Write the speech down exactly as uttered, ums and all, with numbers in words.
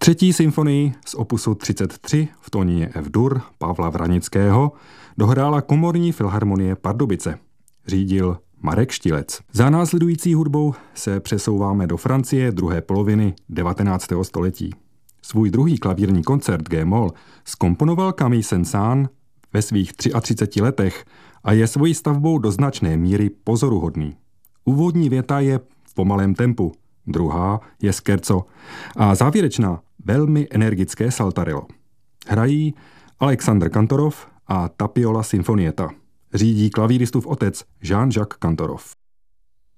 Třetí symfonii z opusu třicet tři v tónině F-dur Pavla Vranického dohrála Komorní filharmonie Pardubice. Řídil Marek Štilec. Za následující hudbou se přesouváme do Francie druhé poloviny devatenáctého století. Svůj druhý klavírní koncert G-moll zkomponoval Camille Saint-Saëns ve svých třiatřiceti třech letech a je svojí stavbou do značné míry pozoruhodný. Úvodní věta je v pomalém tempu, druhá je scherzo a závěrečná velmi energické saltarello. Hrají Alexandr Kantorov a Tapiola Sinfonietta. Řídí klavíristův otec Jean-Jacques Kantorov.